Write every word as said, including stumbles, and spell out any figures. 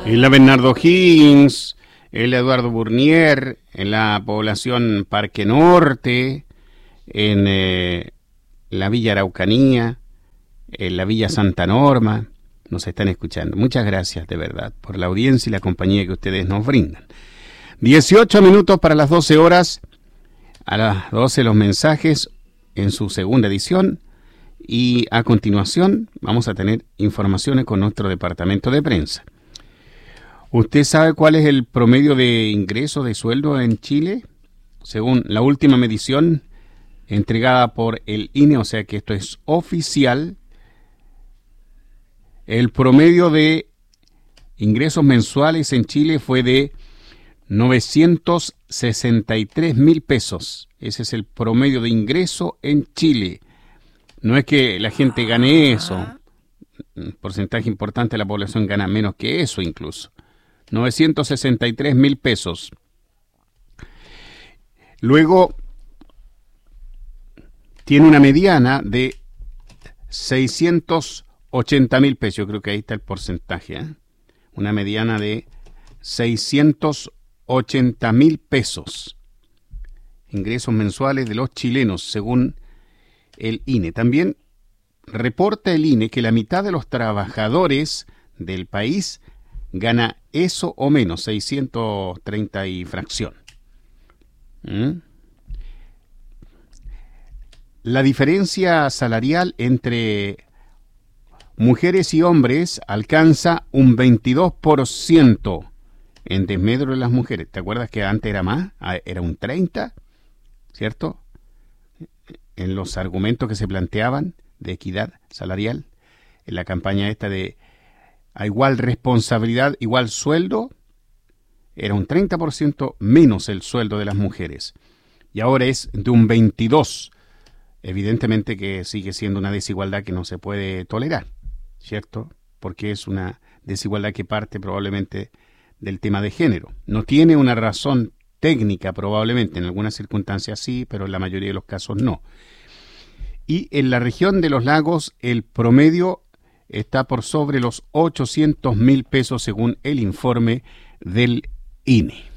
En la Bernardo Higgins, el Eduardo Burnier, en la población Parque Norte, en eh, la Villa Araucanía, en la Villa Santa Norma, nos están escuchando. Muchas gracias de verdad por la audiencia y la compañía que ustedes nos brindan. dieciocho minutos para las doce horas, a las doce los mensajes en su segunda edición y a continuación vamos a tener informaciones con nuestro departamento de prensa. ¿Usted sabe cuál es el promedio de ingreso de sueldo en Chile? Según la última medición entregada por el I N E, o sea que esto es oficial, el promedio de ingresos mensuales en Chile fue de novecientos sesenta y tres mil pesos. Ese es el promedio de ingreso en Chile. No es que la gente gane eso. Un porcentaje importante de la población gana menos que eso incluso. novecientos sesenta y tres mil pesos. Luego tiene una mediana de seiscientos ochenta mil pesos. Yo creo que ahí está el porcentaje, ¿eh? Una mediana de seiscientos ochenta mil pesos. Ingresos mensuales de los chilenos, según el I N E. También reporta el I N E que la mitad de los trabajadores del país gana eso o menos, seiscientos treinta y fracción. ¿Mm? La diferencia salarial entre mujeres y hombres alcanza un veintidós por ciento en desmedro de las mujeres. ¿Te acuerdas que antes era más? Era un treinta por ciento, ¿cierto? En los argumentos que se planteaban de equidad salarial, en la campaña esta de a igual responsabilidad, igual sueldo, era un treinta por ciento menos el sueldo de las mujeres. Y ahora es de un veintidós por ciento. Evidentemente que sigue siendo una desigualdad que no se puede tolerar, ¿cierto? Porque es una desigualdad que parte probablemente del tema de género. No tiene una razón técnica probablemente, en algunas circunstancias sí, pero en la mayoría de los casos no. Y en la región de los lagos el promedio está por sobre los ochocientos mil pesos según el informe del I N E.